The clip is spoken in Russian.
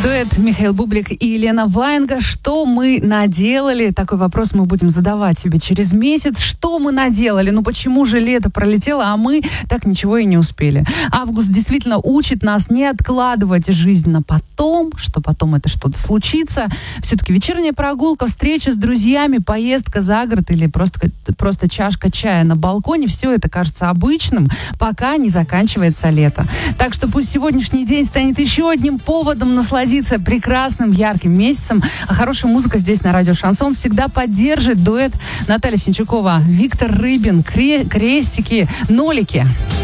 Дуэт Михаил Бублик и Елена Ваенга. Что мы наделали? Такой вопрос мы будем задавать себе через месяц. Что мы наделали? Ну почему же лето пролетело, а мы так ничего и не успели? Август действительно учит нас не откладывать жизнь на потом, что потом это что-то случится. Все-таки вечерняя прогулка, встреча с друзьями, поездка за город или просто чашка чая на балконе, все это кажется обычным, пока не заканчивается лето. Так что пусть сегодняшний день станет еще одним поводом насладиться прекрасным, ярким месяцем. А хорошая музыка здесь на радио Шансон всегда поддержит дуэт Наталья Синчукова, Виктор Рыбин, Крестики, Нолики.